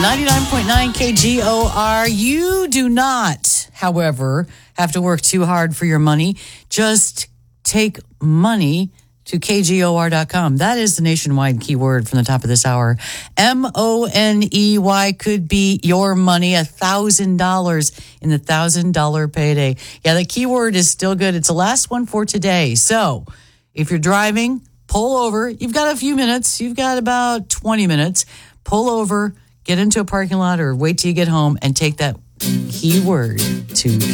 99.9 KGOR. You do not, however, have to work too hard for your money. Just take money to KGOR.com. That is the nationwide keyword from the top of this hour. MONEY could be your money, $1,000 in the $1,000 payday. Yeah, the keyword is still good. It's the last one for today. So if you're driving, pull over. You've got a few minutes. You've got about 20 minutes. Pull over, get into a parking lot, or wait till you get home and take that keyword to